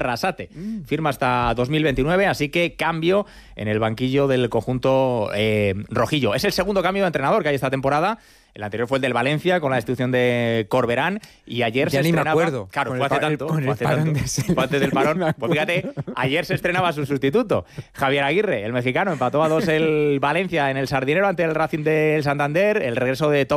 Arrasate. Firma hasta 2029, así que cambio en el banquillo del conjunto rojillo. Es el segundo cambio de entrenador que hay esta temporada. El anterior fue el del Valencia, con la destitución de Corberán, y ayer ya se estrenaba... Ya ni me acuerdo. Claro, fue hace tanto. Fue antes del parón. Pues fíjate, ayer se estrenaba su sustituto. Javier Aguirre, el mexicano, empató a 2 el Valencia en el Sardinero ante el Racing del Santander. El regreso de